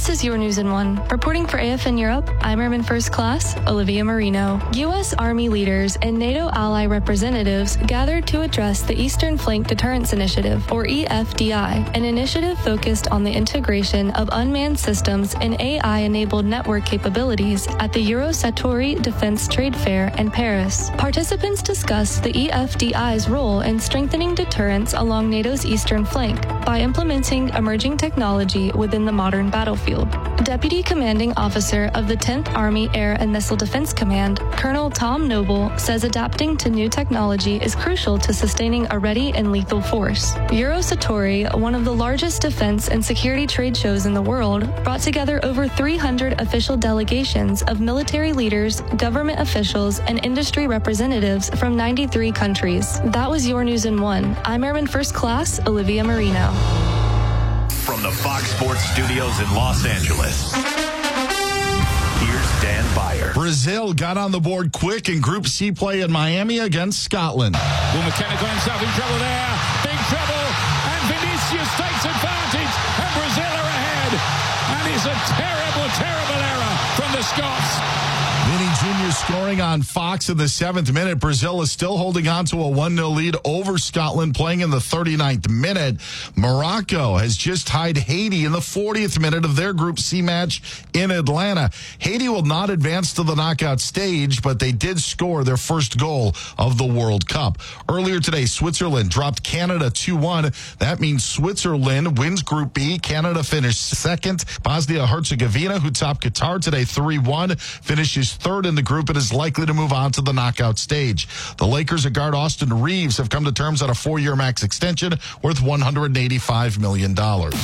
This is your News in One. Reporting for AFN Europe, I'm Airman First Class Olivia Marino. U.S. Army leaders and NATO ally representatives gathered to address the Eastern Flank Deterrence Initiative, or EFDI, an initiative focused on the integration of unmanned systems and AI-enabled network capabilities at the Eurosatory Defense Trade Fair in Paris. Participants discussed the EFDI's role in strengthening deterrence along NATO's eastern flank by implementing emerging technology within the modern battlefield. Deputy Commanding Officer of the 10th Army Air and Missile Defense Command, Colonel Tom Noble, says adapting to new technology is crucial to sustaining a ready and lethal force. Eurosatori, one of the largest defense and security trade shows in the world, brought together over 300 official delegations of military leaders, government officials, and industry representatives from 93 countries. That was your News in One. I'm Airman First Class Olivia Marino. From the Fox Sports Studios in Los Angeles, here's Dan Beyer. Brazil got on the board quick in Group C play in Miami against Scotland. Will McKenna got himself in trouble there. Big trouble. And Vinicius takes advantage. And Brazil are ahead. And it's a terrible, terrible error from the Scots. Vinny Jr. scoring on Fox in the 7th minute. Brazil is still holding on to a 1-0 lead over Scotland, playing in the 39th minute. Morocco has just tied Haiti in the 40th minute of their Group C match in Atlanta. Haiti will not advance to the knockout stage, but they did score their first goal of the World Cup. Earlier today, Switzerland dropped Canada 2-1. That means Switzerland wins Group B. Canada finished second. Bosnia-Herzegovina, who topped Qatar today 3-1, finishes third in the group and is likely to move on to the knockout stage. The Lakers and guard Austin Reeves have come to terms on a 4-year max extension worth $185 million.